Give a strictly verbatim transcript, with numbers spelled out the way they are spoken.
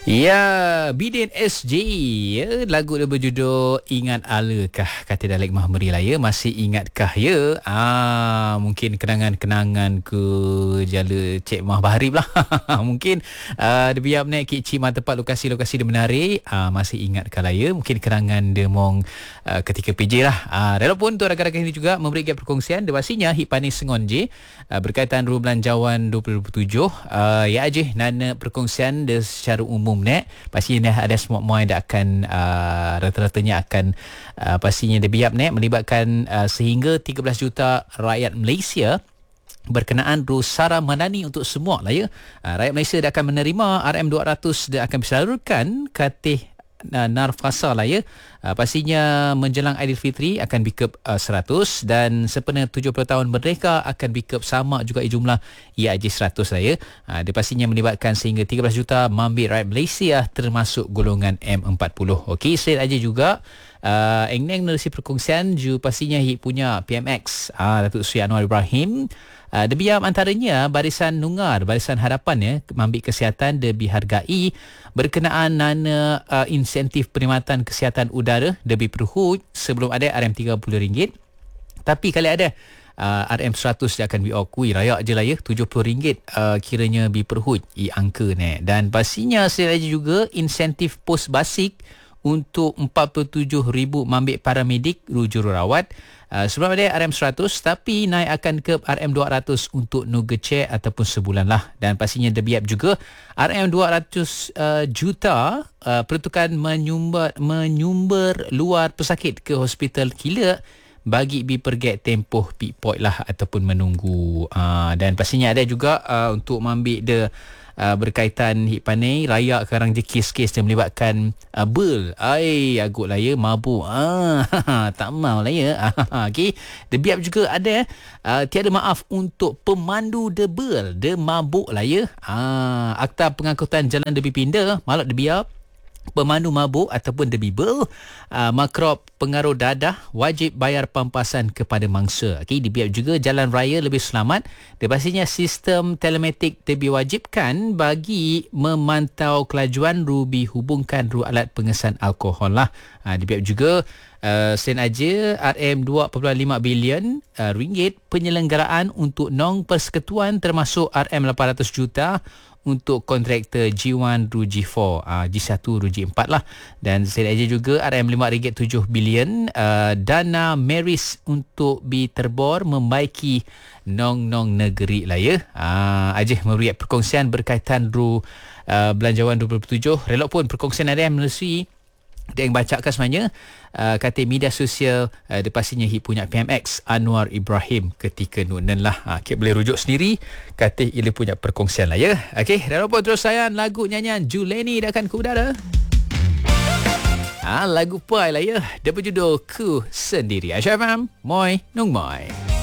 Ya, Bidin S J, ya, lagu dia berjudul Ingat Alakah, kata Dalek Mahmeri lah ya. Masih ingatkah ya? Ah, mungkin kenangan-kenangan ke jala Cik Mah Baharib lah. Mungkin uh, dia biar naik kicik mah tempat lokasi-lokasi dia menarik. Ah, masih ingatkah lah ya? Mungkin kenangan dia mong uh, ketika P J lah. Ah, walaupun tu rakan-rakan ini juga memberi gap perkongsian. Dia pastinya Hip Panis Sengon J uh, berkaitan Ru Belanjawan dua ribu dua puluh tujuh. Uh, ya aja nana perkongsian dia secara umum net pastinya ada semua-semua yang akan uh, rata-ratanya akan uh, pastinya dia biap net melibatkan uh, sehingga tiga belas juta rakyat Malaysia berkenaan Rusara Madani untuk semua lah ya. Uh, rakyat Malaysia dia akan menerima R M dua ratus, dia akan disalurkan katih uh, Narfasa lah ya. Uh, pastinya menjelang Aidilfitri akan bikep uh, seratus dan sempena tujuh puluh tahun merdeka akan bikep sama juga jumlah ia aja seratus lah ya. Uh, dia pastinya melibatkan sehingga tiga belas juta mambit rakyat Malaysia termasuk golongan M empat puluh. Okey, selain aja juga Uh, Engneng nerasi perkongsian ju pastinya hip punya P M X uh, Datuk Seri Anwar Ibrahim. Uh, dia biar antaranya Barisan Nungar, Barisan Harapan ya, mambik kesihatan dia dihargai berkenaan nana uh, insentif perkhidmatan kesihatan udara dia diperhut sebelum ada R M tiga puluh ringgit. Tapi kali ada uh, R M seratus dia akan diokui rayak je lah ya, tujuh puluh ringgit uh, kiranya diperhut i angka ni. Dan pastinya selain juga insentif pos basik untuk empat puluh tujuh ribu mambik paramedik jururawat. Uh, sebelum ada R M seratus tapi naik akan ke R M dua ratus untuk nugecek ataupun sebulan lah. Dan pastinya debiap juga R M dua ratus uh, juta uh, peruntukan menyumber, menyumber luar pesakit ke hospital kila bagi bi perget tempoh pikpoint lah ataupun menunggu. Uh, dan pastinya ada juga uh, untuk mambik de Uh, berkaitan Hip Panai rayak sekarang je kes-kes yang melibatkan uh, bel. Ai agut lah ya, mabuk. Ah, tak mau lah ya. Okey, debiap juga ada uh, tiada maaf untuk pemandu debel. De mabuk lah ya. Ah, akta pengangkutan jalan debi pindah malak debiap pemandu mabuk ataupun debibel, uh, makrop pengaruh dadah wajib bayar pampasan kepada mangsa. Okey, dibiap juga jalan raya lebih selamat. Dia pastinya sistem telematik diwajibkan bagi memantau kelajuan rubi hubungkan ru alat pengesan alkohol lah. Uh, dibiap juga Uh, selain aja R M dua perpuluhan lima bilion uh, ringgit penyelenggaraan untuk nong persekutuan termasuk R M lapan ratus juta untuk kontraktor G satu ru G empat, uh, G satu ru G empat lah. Dan selain aja juga R M lima ringgit tujuh bilion uh, dana meris untuk diterbor membaiki nong-nong negeri lah ya. Uh, aja memberi perkongsian berkaitan ru uh, belanjawan dua ribu dua puluh tujuh. Relok pun perkongsian ada yang melalui dia yang bacakan sebenarnya uh, kata media sosial uh, dia pastinya hip punya P M X Anwar Ibrahim ketika nunan lah. Uh, kita boleh rujuk sendiri kata ia punya perkongsian lah ya. Okey, dan apa terus sayang lagu nyanyian Juleni dah akan ke udara. Ah, lagu pai lah ya. Dia berjudul Ku Sendiri. Aisyah Faham, Moi Nung Moi.